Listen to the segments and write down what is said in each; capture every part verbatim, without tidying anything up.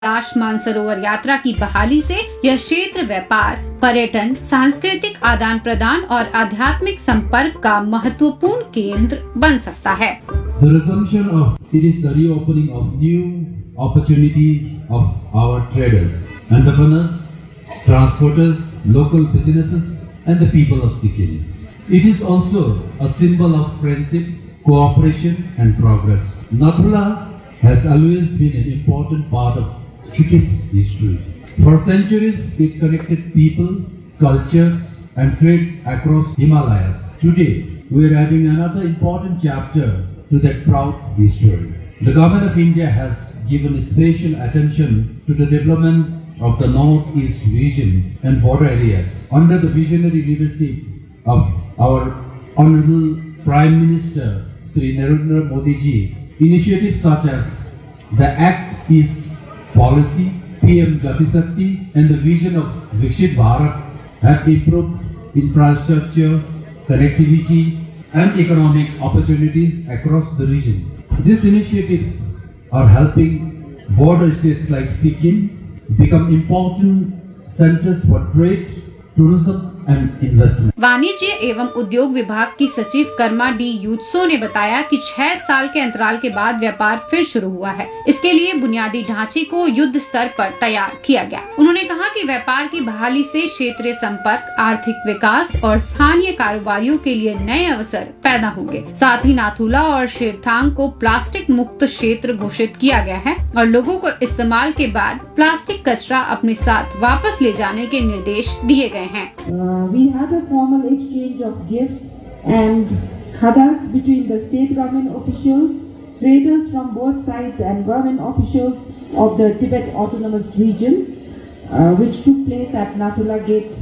कैलाश मानसरोवर यात्रा की बहाली से यह क्षेत्र व्यापार, पर्यटन, सांस्कृतिक आदान प्रदान और आध्यात्मिक संपर्क का महत्वपूर्ण केंद्र बन सकता है। The resumption of it is the reopening of new opportunities of our traders, entrepreneurs, transporters, local businesses, and the people of Sikkim. It is also a symbol of friendship, cooperation, and progress. Nathula has always been an important part of Sikkim's history. For centuries, it connected people, cultures, and trade across Himalayas. Today, we are adding another important chapter to that proud history. The Government of India has given special attention to the development of the Northeast region and border areas under the visionary leadership of our Honorable Prime Minister Shri Narendra Modi ji. Initiatives such as the Act East policy, P M Gati Shakti, and the vision of Viksit Bharat have improved infrastructure, connectivity, and economic opportunities across the region. These initiatives are helping border states like Sikkim become important centers for trade, tourism, and investment. वाणिज्य एवं उद्योग विभाग की सचिव Karma D यूत्सो ने बताया कि छह साल के अंतराल के बाद व्यापार फिर शुरू हुआ है। इसके लिए बुनियादी ढांचे को युद्ध स्तर पर तैयार किया गया। उन्होंने कहा कि व्यापार की बहाली से क्षेत्रीय संपर्क, आर्थिक विकास और स्थानीय कारोबारियों के लिए नए अवसर पैदा होंगे। साथ ही नाथुला और शेरथांग को प्लास्टिक मुक्त क्षेत्र घोषित किया गया है और लोगों को इस्तेमाल के बाद प्लास्टिक कचरा अपने साथ वापस ले जाने के निर्देश दिए गए हैं। Uh, we had a formal exchange of gifts and khadas between the state government officials, traders from both sides, and government officials of the Tibet Autonomous Region, uh, which took place at Nathula Gate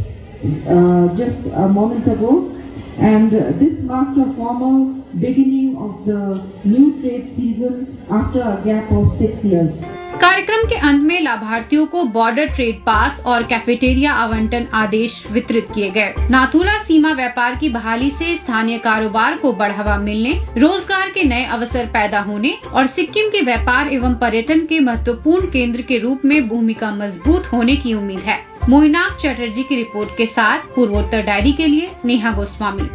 uh, just a moment ago. And uh, this marked a formal beginning of the new trade season after a gap of six years. कार्यक्रम के अंत में लाभार्थियों को border trade पास और cafeteria आवंटन आदेश वितरित किए गए। नाथुला सीमा व्यापार की बहाली से स्थानीय कारोबार को बढ़ावा मिलने, रोजगार के नए अवसर पैदा होने और सिक्किम के व्यापार एवं पर्यटन के महत्वपूर्ण केंद्र के रूप में भूमिका मजबूत होने की उम्मीद है। मोइनाक चटर्जी की रिपोर्ट के साथ पूर्वोत्तर डायरी के लिए नेहा गोस्वामी।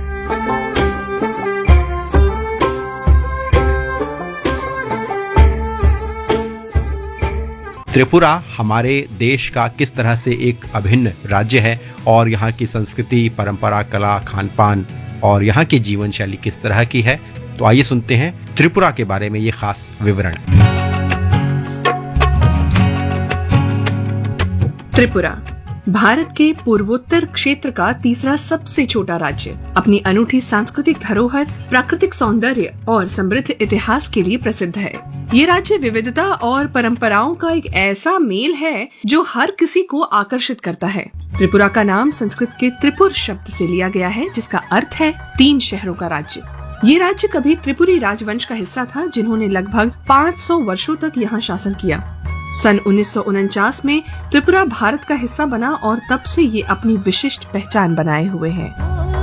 त्रिपुरा हमारे देश का किस तरह से एक अभिन्न राज्य है और यहाँ की संस्कृति, परंपरा, कला, खान पान और यहाँ की जीवन शैली किस तरह की है, तो आइए सुनते हैं त्रिपुरा के बारे में ये खास विवरण। त्रिपुरा भारत के पूर्वोत्तर क्षेत्र का तीसरा सबसे छोटा राज्य अपनी अनूठी सांस्कृतिक धरोहर, प्राकृतिक सौंदर्य और समृद्ध इतिहास के लिए प्रसिद्ध है। ये राज्य विविधता और परंपराओं का एक ऐसा मेल है जो हर किसी को आकर्षित करता है। त्रिपुरा का नाम संस्कृत के त्रिपुर शब्द से लिया गया है, जिसका अर्थ है तीन शहरों का राज्य। ये राज्य कभी त्रिपुरी राजवंश का हिस्सा था, जिन्होंने लगभग पाँच सौ वर्षों तक यहाँ शासन किया। सन उन्नीस सौ उनचास में त्रिपुरा भारत का हिस्सा बना और तब से ये अपनी विशिष्ट पहचान बनाए हुए है।